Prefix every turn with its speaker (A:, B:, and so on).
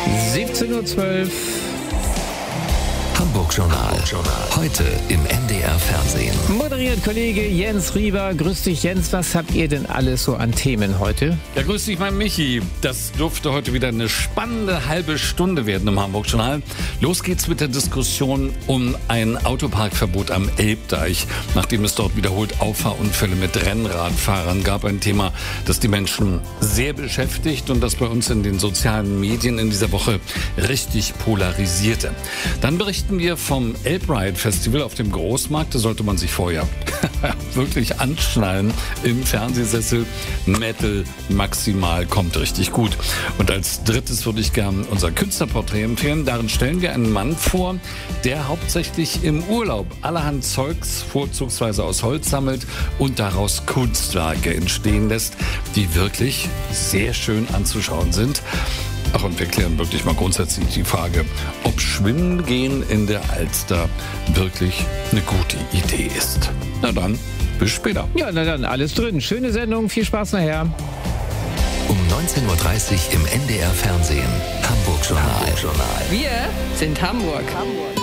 A: 17:12 Uhr.
B: Hamburg-Journal. Heute im NDR Fernsehen.
A: Moderiert Kollege Jens Rieber. Grüß dich, Jens. Was habt ihr denn alles so an Themen heute?
C: Ja, grüß dich, mein Michi. Das dürfte heute wieder eine spannende halbe Stunde werden im Hamburg-Journal. Los geht's mit der Diskussion um ein Autoparkverbot am Elbdeich. Nachdem es dort wiederholt Auffahrunfälle mit Rennradfahrern gab, ein Thema, das die Menschen sehr beschäftigt und das bei uns in den sozialen Medien in dieser Woche richtig polarisierte. Dann berichten wir vom Elbride Festival auf dem Großmarkt. Da sollte man sich vorher wirklich anschnallen im Fernsehsessel. Metal maximal, kommt richtig gut. Und als drittes würde ich gerne unser Künstlerporträt empfehlen. Darin stellen wir einen Mann vor, der hauptsächlich im Urlaub allerhand Zeugs vorzugsweise aus Holz sammelt und daraus Kunstwerke entstehen lässt, die wirklich sehr schön anzuschauen sind. Ach, und wir klären wirklich mal grundsätzlich die Frage, ob Schwimmen gehen in der Alster wirklich eine gute Idee ist. Na dann, bis später.
A: Ja, na dann, alles drin. Schöne Sendung, viel Spaß nachher.
B: Um 19:30 Uhr im NDR Fernsehen. Hamburg-Journal.
D: Wir sind Hamburg.